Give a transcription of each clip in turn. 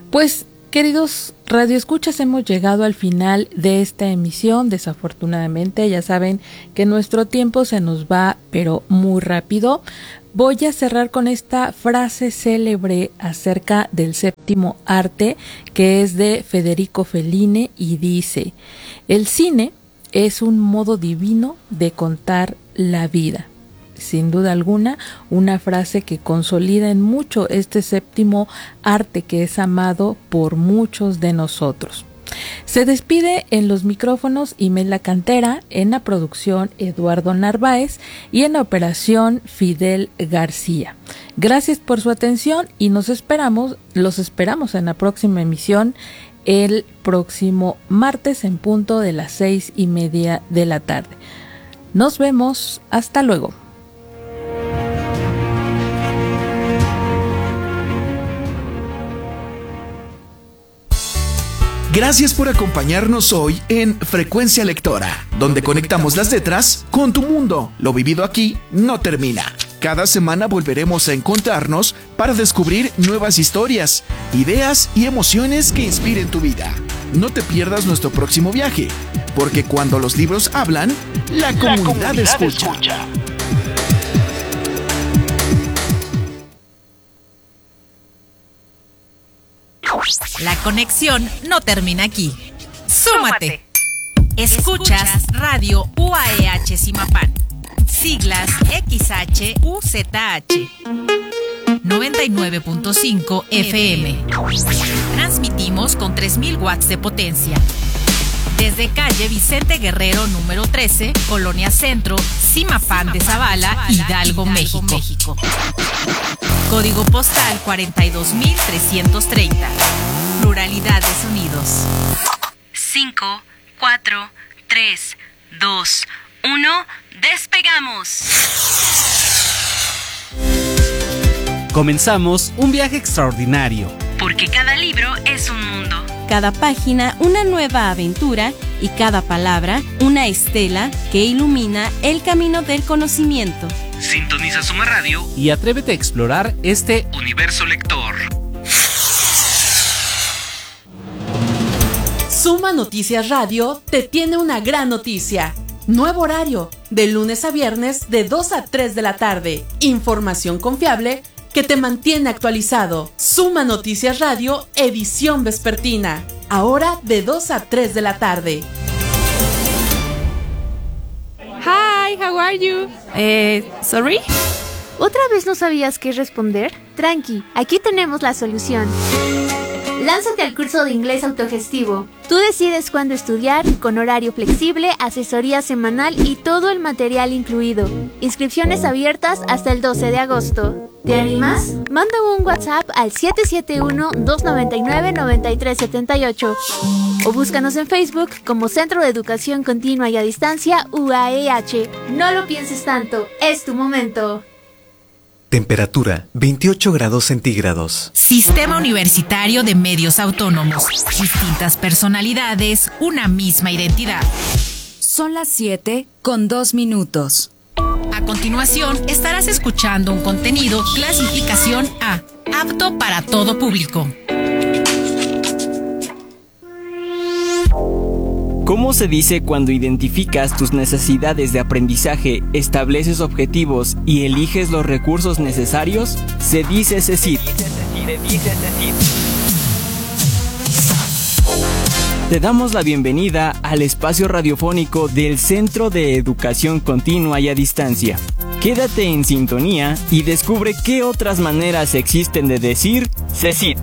Pues, queridos radioescuchas, hemos llegado al final de esta emisión. Desafortunadamente, ya saben que nuestro tiempo se nos va, pero muy rápido. Voy a cerrar con esta frase célebre acerca del séptimo arte, que es de Federico Fellini, y dice: el cine es un modo divino de contar la vida. Sin duda alguna, una frase que consolida en mucho este séptimo arte que es amado por muchos de nosotros. Se despide en los micrófonos Imelda Cantera, en la producción Eduardo Narváez y en la operación Fidel García. Gracias por su atención y los esperamos en la próxima emisión el próximo martes en punto de las 6:30 de la tarde. Nos vemos, hasta luego. Gracias por acompañarnos hoy en Frecuencia Lectora, donde conectamos las letras con tu mundo. Lo vivido aquí no termina. Cada semana volveremos a encontrarnos para descubrir nuevas historias, ideas y emociones que inspiren tu vida. No te pierdas nuestro próximo viaje, porque cuando los libros hablan, la comunidad escucha. La conexión no termina aquí. ¡Súmate! Escuchas Radio UAEH Zimapán. Siglas XHUZH. 99.5 FM. Transmitimos con 3000 watts de potencia. Desde calle Vicente Guerrero número 13, Colonia Centro, Zimapán de Zavala, Hidalgo, México. Código postal 42330. Pluralidad de sonidos. 5, 4, 3, 2, 1. ¡Despegamos! Comenzamos un viaje extraordinario. Porque cada libro es un mundo. Cada página una nueva aventura y cada palabra una estela que ilumina el camino del conocimiento. Sintoniza Suma Radio y atrévete a explorar este universo lector. Suma Noticias Radio te tiene una gran noticia. Nuevo horario, de lunes a viernes de 2 a 3 de la tarde. Información confiable que te mantiene actualizado. Suma Noticias Radio, edición vespertina. Ahora de 2 a 3 de la tarde. Hi, how are you? Sorry? ¿Otra vez no sabías qué responder? Tranqui, aquí tenemos la solución. Lánzate al curso de inglés autogestivo. Tú decides cuándo estudiar, con horario flexible, asesoría semanal y todo el material incluido. Inscripciones abiertas hasta el 12 de agosto. ¿Te animas? Manda un WhatsApp al 771-299-9378 o búscanos en Facebook como Centro de Educación Continua y a Distancia UAEH. No lo pienses tanto, es tu momento. Temperatura 28 grados centígrados. Sistema Universitario de Medios Autónomos. Distintas personalidades, una misma identidad. Son las 7:02. A continuación, estarás escuchando un contenido clasificación A, apto para todo público. ¿Cómo se dice cuando identificas tus necesidades de aprendizaje, estableces objetivos y eliges los recursos necesarios? Se dice CECIT. Te damos la bienvenida al espacio radiofónico del Centro de Educación Continua y a Distancia. Quédate en sintonía y descubre qué otras maneras existen de decir CECIT.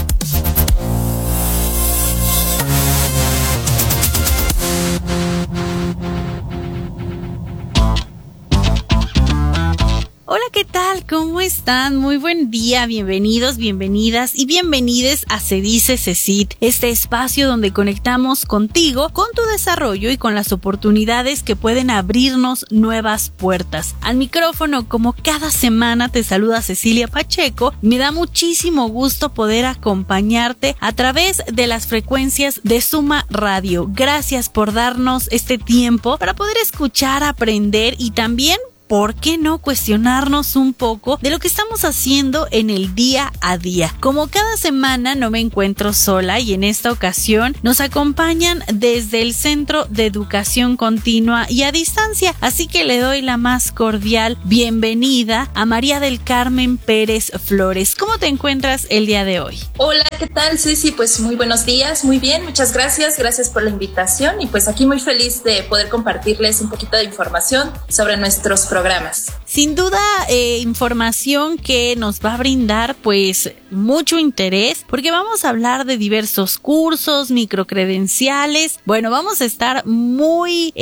Hola, ¿qué tal? ¿Cómo están? Muy buen día, bienvenidos, bienvenidas y bienvenides a Se Dice CECIT, este espacio donde conectamos contigo, con tu desarrollo y con las oportunidades que pueden abrirnos nuevas puertas. Al micrófono, como cada semana, te saluda Cecilia Pacheco. Me da muchísimo gusto poder acompañarte a través de las frecuencias de Suma Radio. Gracias por darnos este tiempo para poder escuchar, aprender y también ¿por qué no cuestionarnos un poco de lo que estamos haciendo en el día a día? Como cada semana no me encuentro sola y en esta ocasión nos acompañan desde el Centro de Educación Continua y a Distancia, así que le doy la más cordial bienvenida a María del Carmen Pérez Flores. ¿Cómo te encuentras el día de hoy? Hola, ¿qué tal, Ceci? Pues muy buenos días, muy bien, muchas gracias por la invitación y pues aquí muy feliz de poder compartirles un poquito de información sobre nuestros programas. Sin duda, información que nos va a brindar pues mucho interés, porque vamos a hablar de diversos cursos, microcredenciales. Bueno, vamos a estar muy,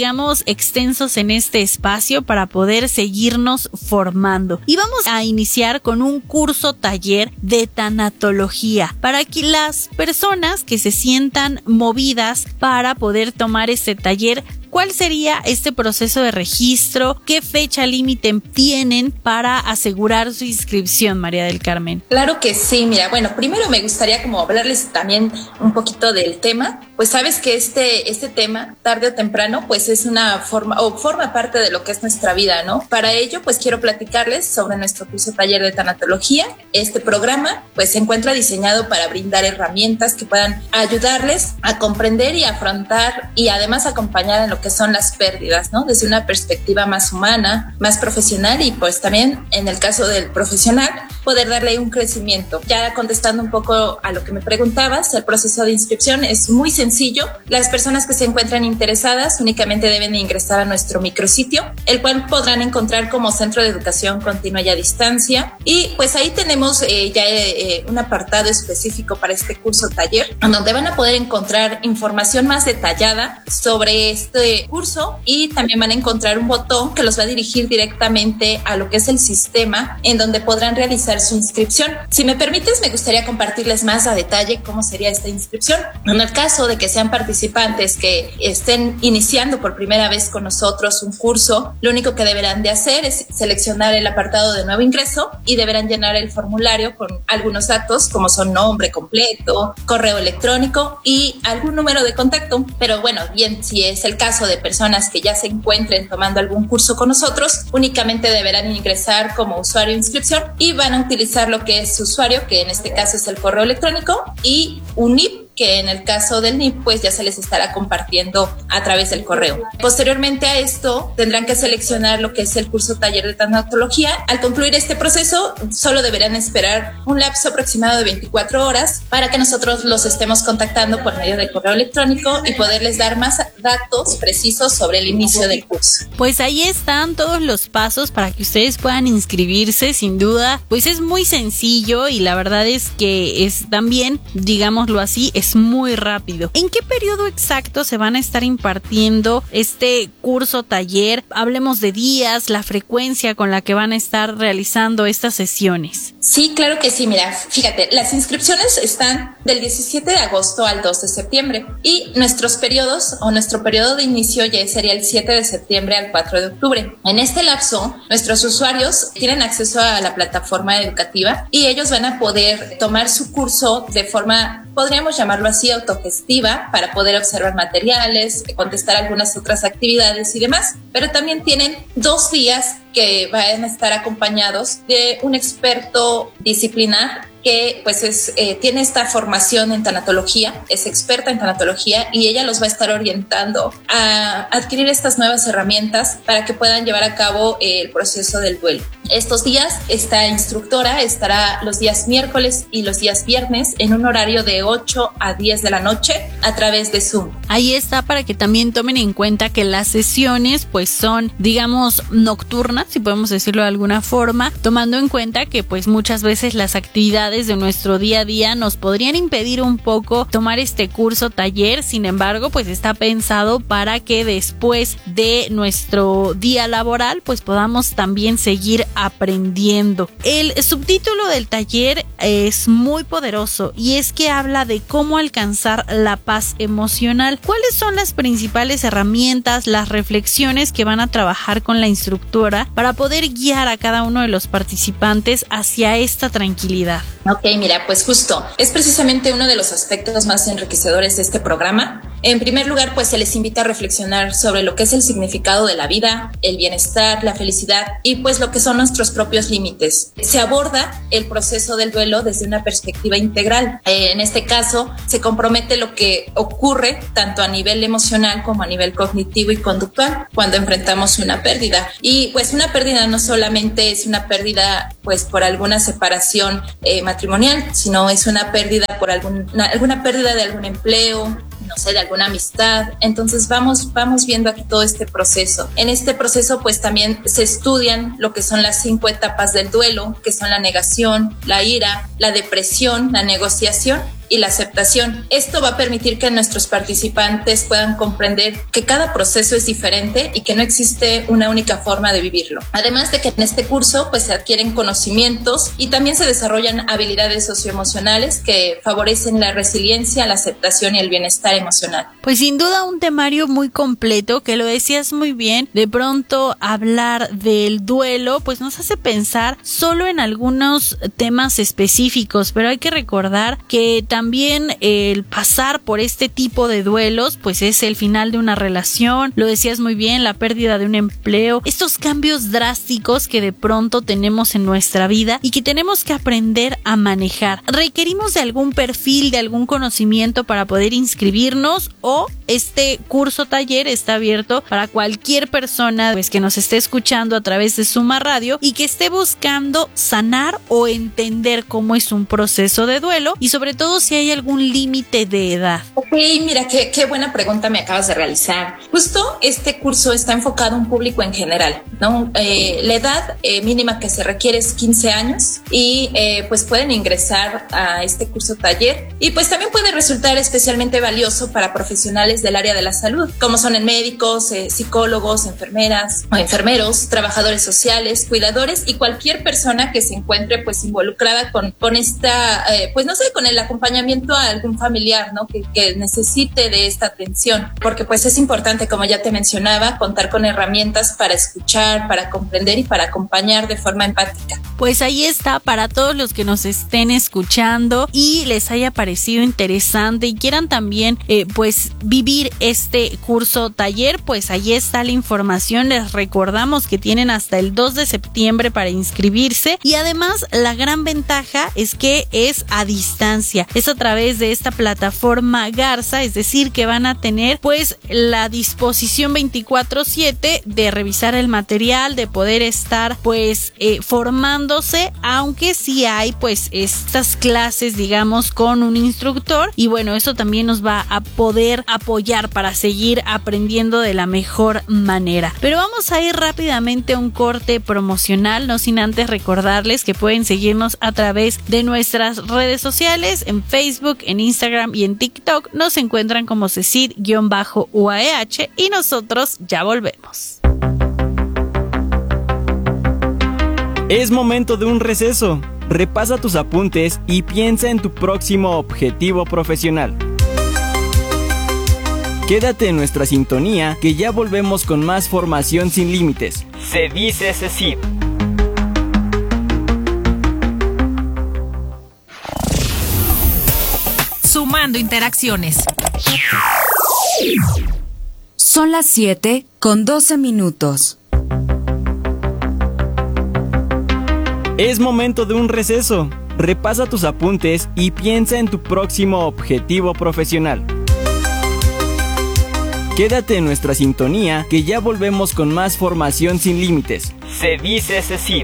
extensos en este espacio para poder seguirnos formando. Y vamos a iniciar con un curso taller de tanatología para que las personas que se sientan movidas para poder tomar este taller. ¿Cuál sería este proceso de registro? ¿Qué fecha límite tienen para asegurar su inscripción, María del Carmen? Claro que sí, mira, bueno, primero me gustaría como hablarles también un poquito del tema. Pues sabes que este tema, tarde o temprano, pues es una forma parte de lo que es nuestra vida, ¿no? Para ello, pues quiero platicarles sobre nuestro curso taller de tanatología. Este programa, pues se encuentra diseñado para brindar herramientas que puedan ayudarles a comprender y afrontar y además acompañar en lo que son las pérdidas, ¿no? Desde una perspectiva más humana, más profesional y pues también en el caso del profesional poder darle un crecimiento. Ya contestando un poco a lo que me preguntabas, el proceso de inscripción es muy sencillo. Las personas que se encuentran interesadas únicamente deben ingresar a nuestro micrositio, el cual podrán encontrar como Centro de Educación Continua y a Distancia y pues ahí tenemos un apartado específico para este curso taller, donde van a poder encontrar información más detallada sobre este curso y también van a encontrar un botón que los va a dirigir directamente a lo que es el sistema en donde podrán realizar su inscripción. Si me permites, me gustaría compartirles más a detalle cómo sería esta inscripción. En el caso de que sean participantes que estén iniciando por primera vez con nosotros un curso, lo único que deberán de hacer es seleccionar el apartado de nuevo ingreso y deberán llenar el formulario con algunos datos como son nombre completo, correo electrónico y algún número de contacto. Pero bueno, bien, si es el caso de personas que ya se encuentren tomando algún curso con nosotros, únicamente deberán ingresar como usuario de inscripción y van a utilizar lo que es su usuario, que en este caso es el correo electrónico, y un NIP, que en el caso del NIP pues ya se les estará compartiendo a través del correo. Posteriormente a esto tendrán que seleccionar lo que es el curso taller de tanatología. Al concluir este proceso solo deberán esperar un lapso aproximado de 24 horas para que nosotros los estemos contactando por medio del correo electrónico y poderles dar más datos precisos sobre el inicio del curso. Pues ahí están todos los pasos para que ustedes puedan inscribirse. Sin duda pues es muy sencillo y la verdad es que es también, digámoslo así, es muy rápido. ¿En qué periodo exacto se van a estar impartiendo este curso taller? Hablemos de días, la frecuencia con la que van a estar realizando estas sesiones. Sí, claro que sí. Mira, fíjate, las inscripciones están del 17 de agosto al 2 de septiembre y nuestro periodo de inicio ya sería el 7 de septiembre al 4 de octubre. En este lapso, nuestros usuarios tienen acceso a la plataforma educativa y ellos van a poder tomar su curso de forma, podríamos llamarlo así, autogestiva, para poder observar materiales, contestar algunas otras actividades y demás, pero también tienen 2 días que van a estar acompañados de un experto disciplinar que pues tiene esta formación en tanatología, es experta en tanatología y ella los va a estar orientando a adquirir estas nuevas herramientas para que puedan llevar a cabo el proceso del duelo. Estos días, esta instructora estará los días miércoles y los días viernes en un horario de 8 a 10 de la noche a través de Zoom. Ahí está, para que también tomen en cuenta que las sesiones pues son, digamos, nocturnas, si podemos decirlo de alguna forma, tomando en cuenta que pues muchas veces las actividades de nuestro día a día nos podrían impedir un poco tomar este curso taller. Sin embargo, pues está pensado para que después de nuestro día laboral pues podamos también seguir aprendiendo. El subtítulo del taller es muy poderoso y es que habla de cómo alcanzar la paz emocional. ¿Cuáles son las principales herramientas, las reflexiones que van a trabajar con la instructora para poder guiar a cada uno de los participantes hacia esta tranquilidad? Ok, mira, pues justo, es precisamente uno de los aspectos más enriquecedores de este programa, En primer lugar, pues se les invita a reflexionar sobre lo que es el significado de la vida, el bienestar, la felicidad y pues lo que son nuestros propios límites. Se aborda el proceso del duelo desde una perspectiva integral. En este caso, se compromete lo que ocurre tanto a nivel emocional como a nivel cognitivo y conductual cuando enfrentamos una pérdida. Y pues una pérdida no solamente es una pérdida pues por alguna separación matrimonial, sino es una pérdida por alguna pérdida de algún empleo, no sé, de alguna amistad. Entonces vamos viendo aquí todo este proceso. En este proceso pues también se estudian lo que son las 5 etapas del duelo, que son la negación, la ira, la depresión, la negociación y la aceptación. Esto va a permitir que nuestros participantes puedan comprender que cada proceso es diferente y que no existe una única forma de vivirlo. Además de que en este curso pues se adquieren conocimientos y también se desarrollan habilidades socioemocionales que favorecen la resiliencia, la aceptación y el bienestar emocional. Pues sin duda un temario muy completo, que lo decías muy bien. De pronto hablar del duelo pues nos hace pensar solo en algunos temas específicos, pero hay que recordar que también el pasar por este tipo de duelos pues es el final de una relación, lo decías muy bien, la pérdida de un empleo, estos cambios drásticos que de pronto tenemos en nuestra vida y que tenemos que aprender a manejar. ¿Requerimos de algún perfil, de algún conocimiento para poder inscribirnos, o este curso taller está abierto para cualquier persona pues que nos esté escuchando a través de Suma Radio y que esté buscando sanar o entender cómo es un proceso de duelo, y sobre todo si hay algún límite de edad? Ok, mira, qué buena pregunta me acabas de realizar. Justo este curso está enfocado a un público en general, ¿no? La edad mínima que se requiere es 15 años y pues pueden ingresar a este curso taller, y pues también puede resultar especialmente valioso para profesionales del área de la salud, como son médicos, psicólogos, enfermeras o enfermeros, trabajadores sociales, cuidadores y cualquier persona que se encuentre pues involucrada con esta, pues no sé, con el acompañamiento a algún familiar, ¿no? Que necesite de esta atención, porque pues es importante, como ya te mencionaba, contar con herramientas para escuchar, para comprender y para acompañar de forma empática. Pues ahí está, para todos los que nos estén escuchando y les haya parecido interesante y quieran también pues vivir este curso taller, pues ahí está la información. Les recordamos que tienen hasta el 2 de septiembre para inscribirse, y además la gran ventaja es que es a distancia, es a través de esta plataforma Garza, es decir que van a tener pues la disposición 24/7 de revisar el material, de poder estar pues formándose, aunque sí hay pues estas clases digamos con un instructor, y bueno, eso también nos va a poder apoyar para seguir aprendiendo de la mejor manera. Pero vamos a ir rápidamente a un corte promocional, no sin antes recordarles que pueden seguirnos a través de nuestras redes sociales, en Facebook, en Instagram y en TikTok. Nos encuentran como CECID-UAEH, y nosotros ya volvemos. Es momento de un receso. Repasa tus apuntes y piensa en tu próximo objetivo profesional. Quédate en nuestra sintonía, que ya volvemos con más formación sin límites. Se dice CECID. Sumando interacciones. Son las 7:12. Es momento de un receso. Repasa tus apuntes y piensa en tu próximo objetivo profesional. Quédate en nuestra sintonía, que ya volvemos con más formación sin límites. Se dice CECID.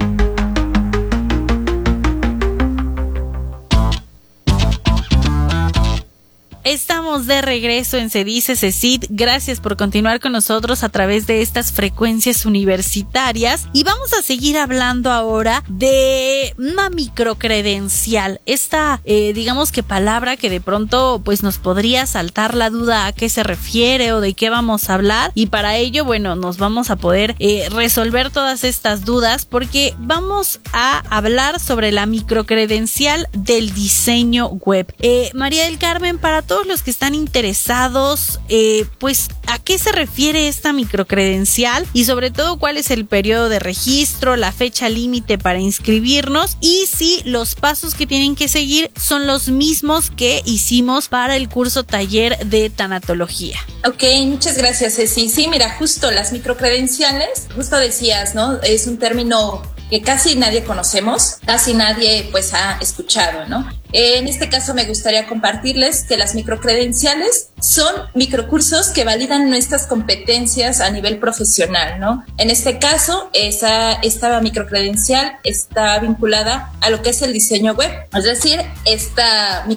Estamos de regreso en Se dice CECID. Gracias por continuar con nosotros a través de estas frecuencias universitarias, y vamos a seguir hablando ahora de una microcredencial. Esta digamos que palabra que de pronto pues nos podría saltar la duda a qué se refiere o de qué vamos a hablar, y para ello bueno nos vamos a poder resolver todas estas dudas, porque vamos a hablar sobre la microcredencial del diseño web. María del Carmen, para todos los que están interesados, pues a qué se refiere esta microcredencial y sobre todo cuál es el periodo de registro, la fecha límite para inscribirnos y si los pasos que tienen que seguir son los mismos que hicimos para el curso taller de tanatología. Ok, muchas gracias, Ceci. Sí, mira, justo las microcredenciales, justo decías, ¿no? Es un término que casi nadie conocemos, casi nadie pues ha escuchado, ¿no? En este caso me gustaría compartirles que las microcredenciales son microcursos que validan nuestras competencias a nivel profesional, ¿no? En este caso, esta microcredencial está vinculada a lo que es el diseño web. Es decir, esta